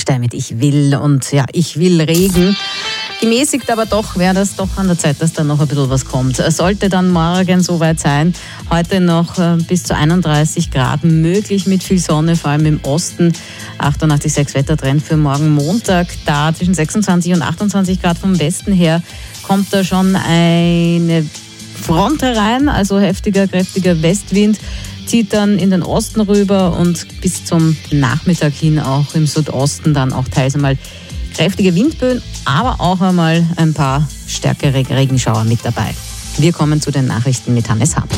mit Ich will. Und ja, ich will Regen. Gemäßigt aber doch wäre das doch an der Zeit, dass da noch ein bisschen was kommt. Es sollte dann morgen soweit sein. Heute noch bis zu 31 Grad möglich mit viel Sonne, vor allem im Osten. 88,6 Wettertrend für morgen Montag. Da zwischen 26 und 28 Grad vom Westen her kommt da schon eine Front herein, also heftiger, kräftiger Westwind. Zieht dann in den Osten rüber und bis zum Nachmittag hin auch im Südosten dann auch teils einmal kräftige Windböen, aber auch einmal ein paar stärkere Regenschauer mit dabei. Wir kommen zu den Nachrichten mit Hannes Hahn.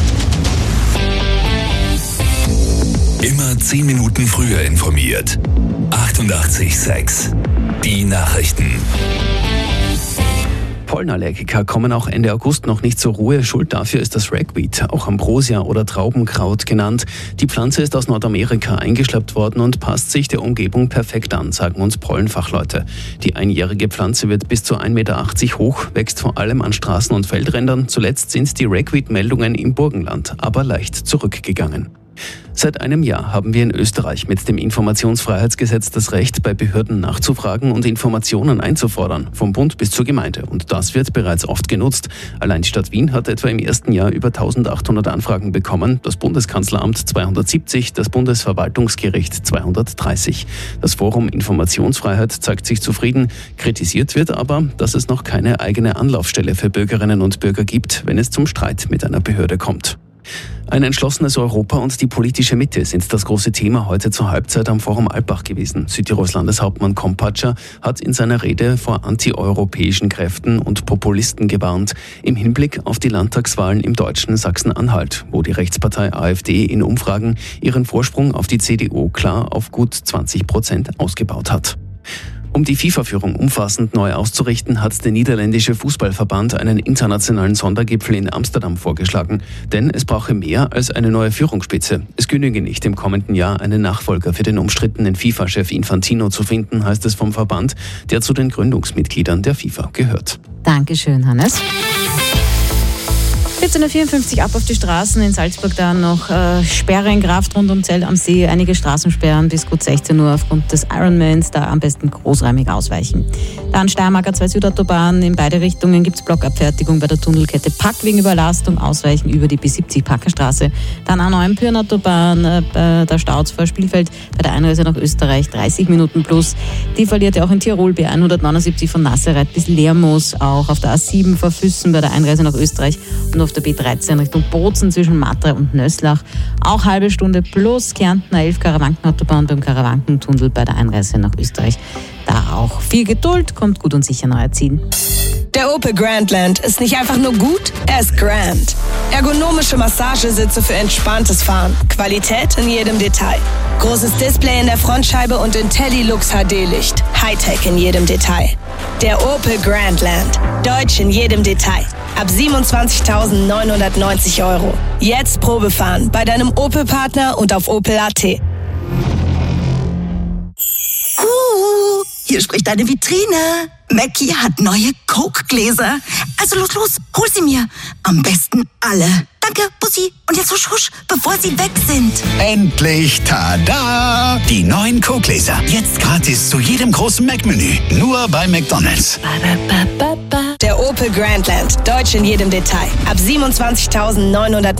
Immer 10 Minuten früher informiert. 88,6. Die Nachrichten. Pollenallergiker kommen auch Ende August noch nicht zur Ruhe. Schuld dafür ist das Ragweed, auch Ambrosia oder Traubenkraut genannt. Die Pflanze ist aus Nordamerika eingeschleppt worden und passt sich der Umgebung perfekt an, sagen uns Pollenfachleute. Die einjährige Pflanze wird bis zu 1,80 Meter hoch, wächst vor allem an Straßen und Feldrändern. Zuletzt sind die Ragweed-Meldungen im Burgenland aber leicht zurückgegangen. Seit einem Jahr haben wir in Österreich mit dem Informationsfreiheitsgesetz das Recht, bei Behörden nachzufragen und Informationen einzufordern, vom Bund bis zur Gemeinde. Und das wird bereits oft genutzt. Allein die Stadt Wien hat etwa im ersten Jahr über 1800 Anfragen bekommen, das Bundeskanzleramt 270, das Bundesverwaltungsgericht 230. Das Forum Informationsfreiheit zeigt sich zufrieden. Kritisiert wird aber, dass es noch keine eigene Anlaufstelle für Bürgerinnen und Bürger gibt, wenn es zum Streit mit einer Behörde kommt. Ein entschlossenes Europa und die politische Mitte sind das große Thema heute zur Halbzeit am Forum Alpbach gewesen. Südtirols Landeshauptmann Kompatscher hat in seiner Rede vor antieuropäischen Kräften und Populisten gewarnt, im Hinblick auf die Landtagswahlen im deutschen Sachsen-Anhalt, wo die Rechtspartei AfD in Umfragen ihren Vorsprung auf die CDU klar auf gut 20% ausgebaut hat. Um die FIFA-Führung umfassend neu auszurichten, hat der niederländische Fußballverband einen internationalen Sondergipfel in Amsterdam vorgeschlagen. Denn es brauche mehr als eine neue Führungsspitze. Es genüge nicht, im kommenden Jahr einen Nachfolger für den umstrittenen FIFA-Chef Infantino zu finden, heißt es vom Verband, der zu den Gründungsmitgliedern der FIFA gehört. Dankeschön, Hannes. 14.54 Uhr ab auf die Straßen. In Salzburg da noch Sperre in Kraft rund um Zell am See. Einige Straßensperren bis gut 16 Uhr aufgrund des Ironmans. Da am besten großräumig ausweichen. Dann Steiermarker 2 Südautobahn. In beide Richtungen gibt es Blockabfertigung bei der Tunnelkette Pack wegen Überlastung. Ausweichen über die B70 Packerstraße. Dann A9 Pyrnautobahn. Der Stau vor Spielfeld bei der Einreise nach Österreich 30 Minuten plus. Die verliert ja auch in Tirol B179 von Nassereit bis Lermoos. Auch auf der A7 vor Füssen bei der Einreise nach Österreich. Und auf der B13 Richtung Bozen zwischen Matre und Nöslach. Auch halbe Stunde plus Kärntner 11 Karawankenautobahn beim Karawankentunnel bei der Einreise nach Österreich. Da auch viel Geduld, kommt gut und sicher neu erziehen. Der Opel Grandland ist nicht einfach nur gut, er ist grand. Ergonomische Massagesitze für entspanntes Fahren. Qualität in jedem Detail. Großes Display in der Frontscheibe und IntelliLux HD-Licht. Hightech in jedem Detail. Der Opel Grandland. Deutsch in jedem Detail. Ab 27.990 €. Jetzt Probefahren bei deinem Opel-Partner und auf opel.at. Hier spricht deine Vitrine. Mackie hat neue Coke-Gläser. Also los, hol sie mir. Am besten alle. Danke, Bussi. Und jetzt husch, husch, bevor sie weg sind. Endlich, tada! Die neuen Coke-Gläser. Jetzt gratis zu jedem großen Mac-Menü. Nur bei McDonald's. Der Opel Grandland. Deutsch in jedem Detail. Ab 27.990